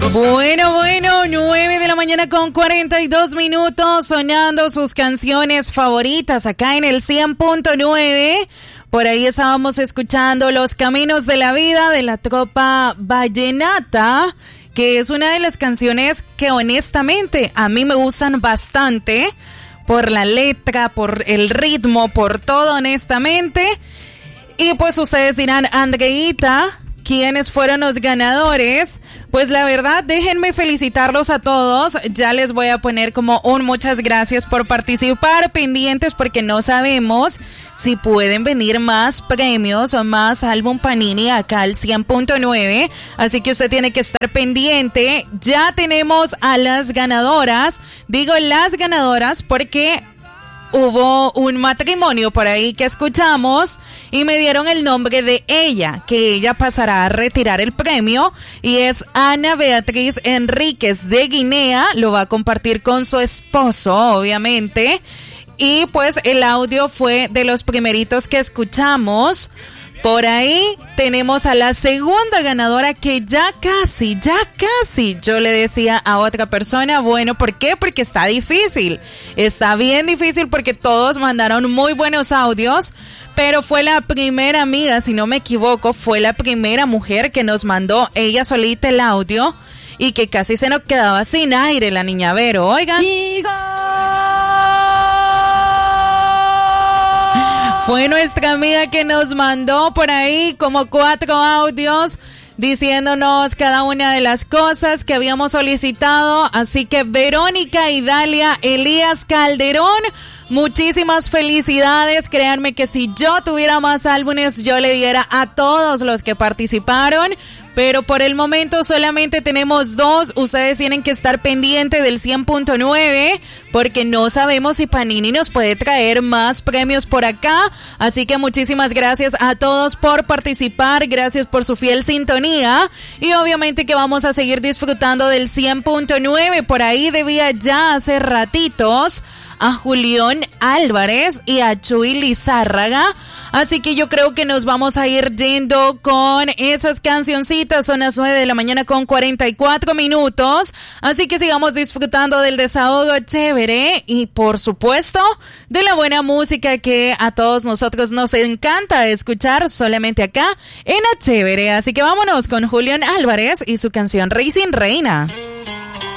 Bueno, 9 de la mañana con 42 minutos, sonando sus canciones favoritas acá en el 100.9. Por ahí estábamos escuchando Los Caminos de la Vida de la Tropa Vallenata, que es una de las canciones que honestamente a mí me gustan bastante, por la letra, por el ritmo, por todo honestamente. Y pues ustedes dirán, Andreita, ¿quiénes fueron los ganadores? Pues la verdad, déjenme felicitarlos a todos. Ya les voy a poner como un muchas gracias por participar, pendientes porque no sabemos si pueden venir más premios o más álbum Panini acá al 100.9. Así que usted tiene que estar pendiente. Ya tenemos a las ganadoras. Digo las ganadoras porque hubo un matrimonio por ahí que escuchamos y me dieron el nombre de ella, que ella pasará a retirar el premio, y es Ana Beatriz Enríquez de Guinea. Lo va a compartir con su esposo, obviamente, y pues el audio fue de los primeritos que escuchamos. Por ahí tenemos a la segunda ganadora que ya casi, yo le decía a otra persona, bueno, ¿por qué? Porque está difícil, está bien difícil porque todos mandaron muy buenos audios, pero fue la primera amiga, si no me equivoco, fue la primera mujer que nos mandó ella solita el audio y que casi se nos quedaba sin aire la niña Vero, oigan. Fue nuestra amiga que nos mandó por ahí como 4 audios diciéndonos cada una de las cosas que habíamos solicitado. Así que Verónica y Dalia Elías Calderón, muchísimas felicidades. Créanme que si yo tuviera más álbumes, yo le diera a todos los que participaron. Pero por el momento solamente tenemos 2. Ustedes tienen que estar pendientes del 100.9 porque no sabemos si Panini nos puede traer más premios por acá. Así que muchísimas gracias a todos por participar. Gracias por su fiel sintonía. Y obviamente que vamos a seguir disfrutando del 100.9. Por ahí debía ya hace ratitos a Julián Álvarez y a Chuy Lizárraga. Así que yo creo que nos vamos a ir yendo con esas cancioncitas. Son las 9 de la mañana con 44 minutos. Así que sigamos disfrutando del desahogo chévere y por supuesto de la buena música que a todos nosotros nos encanta escuchar solamente acá en La Chévere. Así que vámonos con Julián Álvarez y su canción Racing Reina.